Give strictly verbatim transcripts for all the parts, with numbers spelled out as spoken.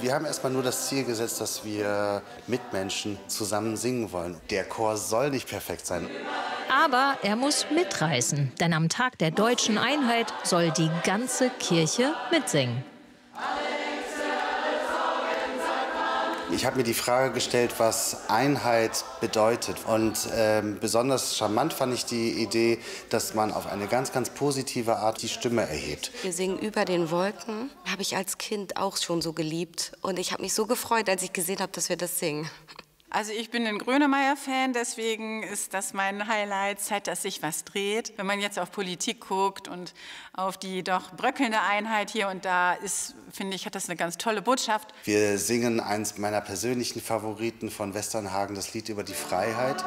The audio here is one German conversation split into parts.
Wir haben erstmal nur das Ziel gesetzt, dass wir mit Menschen zusammen singen wollen. Der Chor soll nicht perfekt sein. Aber er muss mitreißen, denn am Tag der deutschen Einheit soll die ganze Kirche mitsingen. Ich habe mir die Frage gestellt, was Einheit bedeutet. Und ähm, besonders charmant fand ich die Idee, dass man auf eine ganz, ganz positive Art die Stimme erhebt. Wir singen "Über den Wolken", habe ich als Kind auch schon so geliebt. Und ich habe mich so gefreut, als ich gesehen habe, dass wir das singen. Also ich bin ein Grönemeyer-Fan, deswegen ist das mein Highlight, Zeit, dass sich was dreht. Wenn man jetzt auf Politik guckt und auf die doch bröckelnde Einheit hier und da ist, finde ich, hat das eine ganz tolle Botschaft. Wir singen eins meiner persönlichen Favoriten von Westernhagen, das Lied über die Freiheit.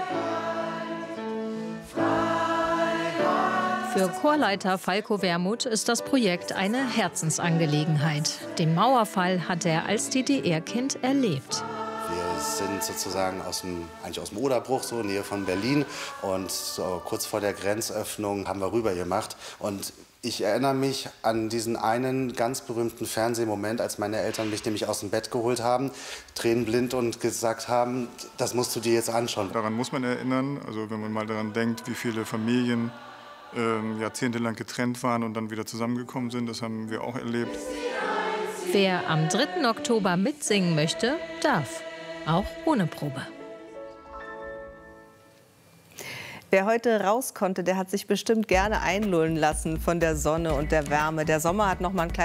Für Chorleiter Falco Wermuth ist das Projekt eine Herzensangelegenheit. Den Mauerfall hat er als D D R-Kind erlebt. Wir sind sozusagen aus dem, eigentlich aus dem Oderbruch, so Nähe von Berlin. Und so kurz vor der Grenzöffnung haben wir rüber gemacht. Und ich erinnere mich an diesen einen ganz berühmten Fernsehmoment, als meine Eltern mich nämlich aus dem Bett geholt haben, tränenblind, und gesagt haben, das musst du dir jetzt anschauen. Daran muss man erinnern, also wenn man mal daran denkt, wie viele Familien äh, jahrzehntelang getrennt waren und dann wieder zusammengekommen sind, das haben wir auch erlebt. Wer am dritten Oktober mitsingen möchte, darf. Auch ohne Probe. Wer heute raus konnte, der hat sich bestimmt gerne einlullen lassen von der Sonne und der Wärme. Der Sommer hat noch mal ein kleines